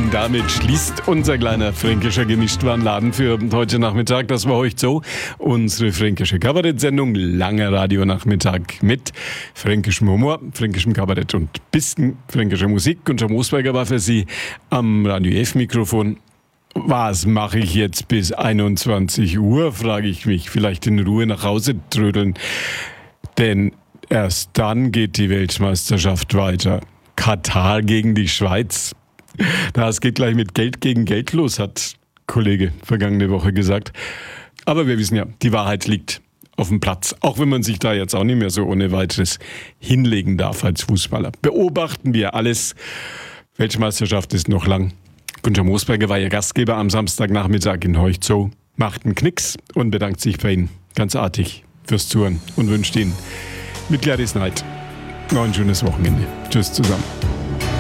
Und damit schließt unser kleiner fränkischer Gemischtwarenladen für heute Nachmittag. Das war heute so. Unsere fränkische Kabarett-Sendung, langer Radionachmittag mit fränkischem Humor, fränkischem Kabarett und bisschen fränkischer Musik. Gunther Moosberger war für Sie am Radio F-Mikrofon. Was mache ich jetzt bis 21 Uhr, frage ich mich. Vielleicht in Ruhe nach Hause trödeln. Denn erst dann geht die Weltmeisterschaft weiter. Katar gegen die Schweiz. Das geht gleich mit Geld gegen Geld los, hat Kollege vergangene Woche gesagt. Aber wir wissen ja, die Wahrheit liegt auf dem Platz. Auch wenn man sich da jetzt auch nicht mehr so ohne weiteres hinlegen darf als Fußballer. Beobachten wir alles. Weltmeisterschaft ist noch lang. Gunther Moosberger war Ihr Gastgeber am Samstagnachmittag in Heuchzow, macht einen Knicks und bedankt sich bei Ihnen ganz artig fürs Zuhören und wünscht Ihnen mit Gladys Knight noch ein schönes Wochenende. Tschüss zusammen.